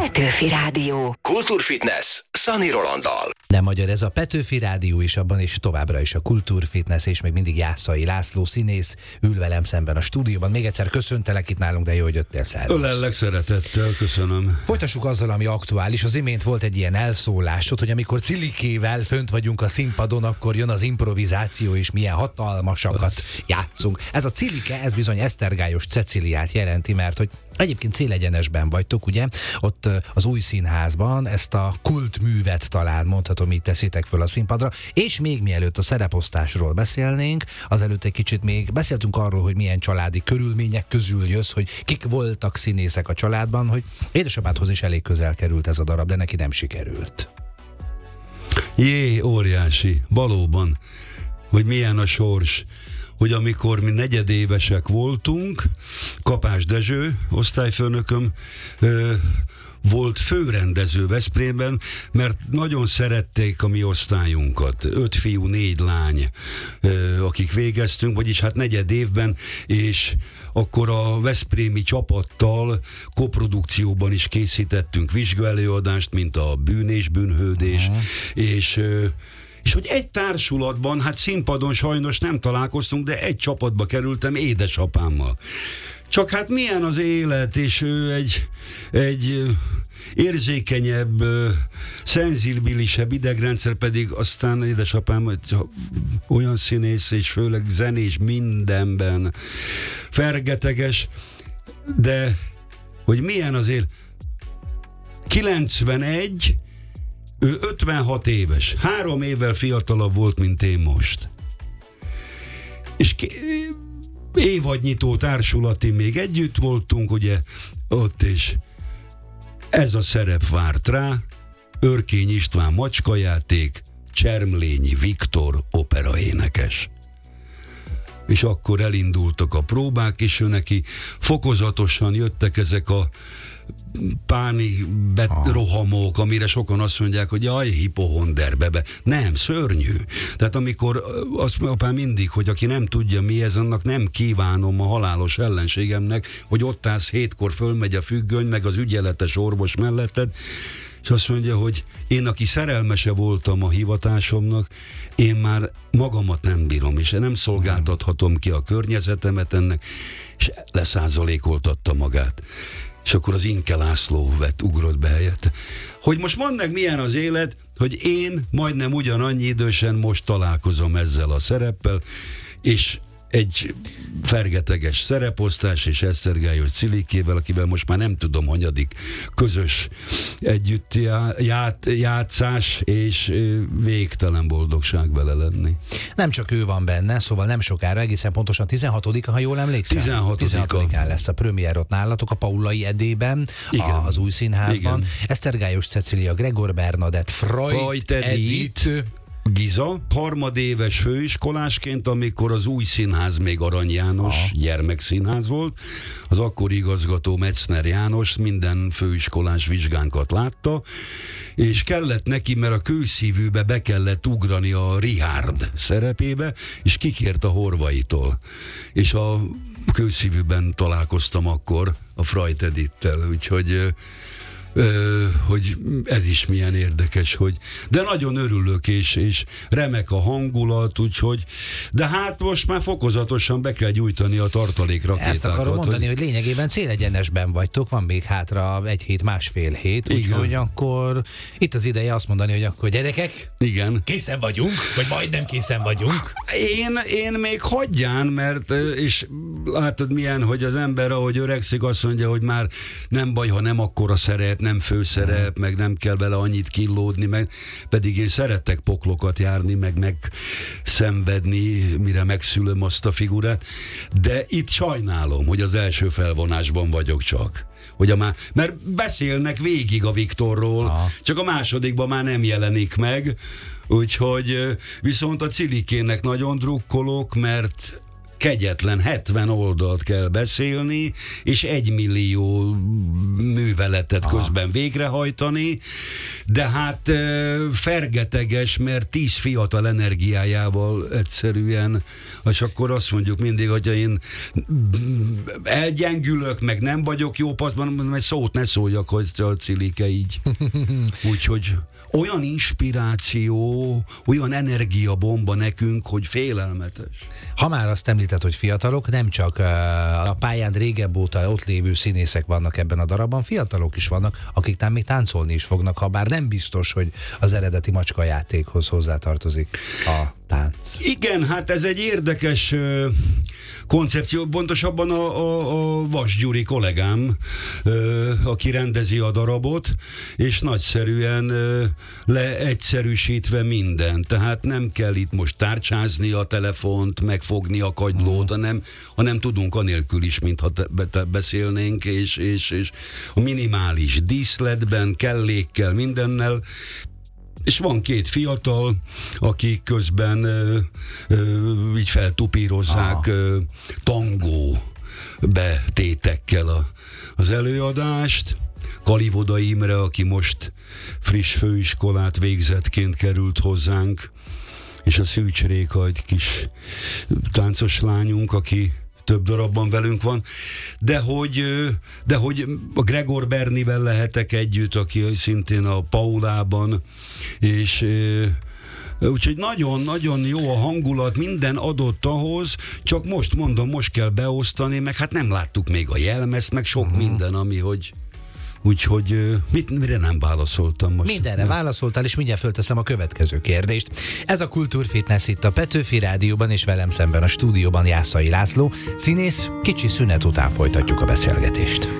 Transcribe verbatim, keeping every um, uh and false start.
Petőfi Rádió. Kultúrfitness Szani Rolanddal. Nem magyar ez a Petőfi Rádió is, abban is továbbra is a Kultúrfitness, és még mindig Jászai László színész ül velem szemben a stúdióban. Még egyszer köszöntelek itt nálunk, de jó, hogy jöttél, szervusz. Ölellek szeretettel, köszönöm. Folytassuk azzal, ami aktuális. Az imént volt egy ilyen elszólásod, hogy amikor Cilikével fönt vagyunk a színpadon, akkor jön az improvizáció, és milyen hatalmasakat játszunk. Ez a Cilike, ez bizony Esztergályos Ceciliát jelenti, mert hogy egyébként célegyenesben vagytok, ugye? Ott az Új Színházban ezt a kultművet talán mondhatom, így teszitek föl a színpadra, és még mielőtt a szereposztásról beszélnénk, azelőtt egy kicsit még beszéltünk arról, hogy milyen családi körülmények közül jössz, hogy kik voltak színészek a családban, hogy édesapádhoz is elég közel került ez a darab, de neki nem sikerült. Jé, óriási, valóban, hogy milyen a sors, hogy amikor mi negyedévesek voltunk, Kapás Dezső, osztályfőnököm, ö, volt főrendező Veszprémben, mert nagyon szerették a mi osztályunkat. Öt fiú, négy lány, ö, akik végeztünk, vagyis hát negyed évben, és akkor a veszprémi csapattal koprodukcióban is készítettünk vizsgaelőadást, mint a Bűn és bűnhődés, uh-huh. és... Ö, És hogy egy társulatban, hát színpadon sajnos nem találkoztunk, de egy csapatba kerültem édesapámmal. Csak hát milyen az élet, és ő egy, egy érzékenyebb, szenzibilisebb idegrendszer, pedig aztán édesapám olyan színész, és főleg zenés mindenben, fergeteges, de hogy milyen az élet. kilencvenegy, ő ötvenhat éves, három évvel fiatalabb volt, mint én most. És ki, évadnyitó társulati még együtt voltunk, ugye, ott is ez a szerep várt rá, Örkény István macskajáték, Csermlényi Viktor operaénekes. És akkor elindultak a próbák, és ő neki fokozatosan jöttek ezek a páni rohamok, amire sokan azt mondják, hogy jaj, hipohonderbebe. Nem, szörnyű. Tehát amikor azt apám mindig, hogy aki nem tudja mi ez, annak nem kívánom a halálos ellenségemnek, hogy ott állsz hétkor, fölmegy a függöny, meg az ügyeletes orvos melletted, és azt mondja, hogy én, aki szerelmese voltam a hivatásomnak, én már magamat nem bírom, és nem szolgáltathatom ki a környezetemet ennek, és leszázalékoltatta magát. És akkor az Inke László vett, ugrott be helyett. Hogy most mondd meg, milyen az élet, hogy én majdnem ugyanannyi idősen most találkozom ezzel a szereppel, és egy fergeteges szereposztás, és Esztergályos Cilikével, akivel most már nem tudom, hanyadik közös együtt ját, játszás, és végtelen boldogság vele lenni. Nem csak ő van benne, szóval nem sokára, egészen pontosan tizenhatodika, ha jól emlékszem. tizenhatodika tizenhatodikán lesz a premier ott nálatok, a Paulai Edében, a, az Új Színházban. Igen. Esztergályos Cecilia, Gregor Bernadett, Freud, Freud Edith, Edith Giza, harmadéves főiskolásként, amikor az Új Színház még Arany János Aha. gyermekszínház volt, az akkori igazgató Metzner János minden főiskolás vizsgánkat látta, és kellett neki, mert a Kőszívűbe be kellett ugrani a Richard szerepébe, és kikért a Horvaitól. És a Kőszívűben találkoztam akkor a Freud Edittel, úgyhogy Ö, hogy ez is milyen érdekes, hogy de nagyon örülök, és, és remek a hangulat, úgyhogy de hát most már fokozatosan be kell gyújtani a tartalékrakétákat. Ezt akarom mondani, hogy, hogy lényegében célegyenesben vagytok, van még hátra egy hét, másfél hét, úgyhogy akkor itt az ideje azt mondani, hogy akkor gyerekek, igen, készen vagyunk, vagy majdnem készen vagyunk. Én, én még hagyján, mert és látod milyen, hogy az ember, ahogy öregszik, azt mondja, hogy már nem baj, ha nem akkora szeret, nem főszerep, meg nem kell vele annyit killódni, meg pedig én szeretek poklokat járni, meg megszenvedni, mire megszülöm azt a figurát, de itt sajnálom, hogy az első felvonásban vagyok csak. Hogy a má... Mert beszélnek végig a Viktorról, Aha. csak a másodikban már nem jelenik meg, úgyhogy viszont a Cilikének nagyon drukkolok, mert kegyetlen hetven oldalt kell beszélni, és egy millió műveletet Aha. közben végrehajtani, de hát fergeteges, mert tíz fiatal energiájával egyszerűen, és akkor azt mondjuk mindig, hogy én elgyengülök, meg nem vagyok jó paszban, mert szót ne szóljak, hogy a Cilike így. Úgyhogy olyan inspiráció, olyan energiabomba nekünk, hogy félelmetes. Ha már azt említett, hogy fiatalok, nem csak a pályán régebb óta ott lévő színészek vannak ebben a darabban, fiatalok is vannak, akik tám még táncolni is fognak, ha bár nem biztos, hogy az eredeti macskajátékhoz hozzátartozik a tánc. Igen, hát ez egy érdekes uh, koncepció, pontosabban a, a, a Vas Gyuri kollégám, uh, aki rendezi a darabot, és nagyszerűen uh, leegyszerűsítve minden. Tehát nem kell itt most tárcsázni a telefont, megfogni a kagylót, hmm. hanem, hanem tudunk anélkül is, mintha te, te beszélnénk, és, és, és a minimális díszletben, kellékkel, mindennel. És van két fiatal, akik közben ö, ö, így feltupírozzák ö, tangó betétekkel a, az előadást. Kalivoda Imre, aki most friss főiskolát végzettként került hozzánk, és a Szűcs Réka, egy kis táncos lányunk, aki több darabban velünk van, de hogy, de hogy a Gregor Bernivel lehetek együtt, aki szintén a Paulában, és úgyhogy nagyon-nagyon jó a hangulat, minden adott ahhoz, csak most mondom, most kell beosztani, meg hát nem láttuk még a jelmezt, meg sok mm. minden, ami hogy úgyhogy mit, mire nem válaszoltam most? Mindenre válaszoltál, és mindjárt fölteszem a következő kérdést. Ez a Kultúrfitness itt a Petőfi Rádióban, és velem szemben a stúdióban Jászai László, színész. Kicsi szünet után folytatjuk a beszélgetést.